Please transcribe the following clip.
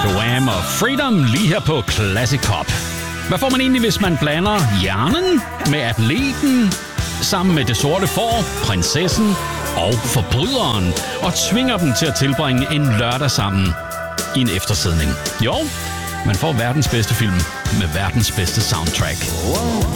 Wham og Freedom lige her på Classic Pop. Hvad får man egentlig, hvis man blander hjernen med atleten, sammen med det sorte får, prinsessen og forbryderen, og tvinger dem til at tilbringe en lørdag sammen i en eftersidning? Jo, man får verdens bedste film med verdens bedste soundtrack.